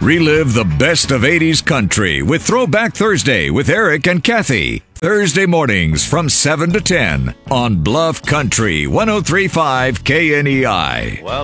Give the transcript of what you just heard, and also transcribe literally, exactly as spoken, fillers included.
Relive the best of eighties country with Throwback Thursday with Eric and Kathy. Thursday mornings from seven to ten on Bluff Country one oh three point five K N E I. Well,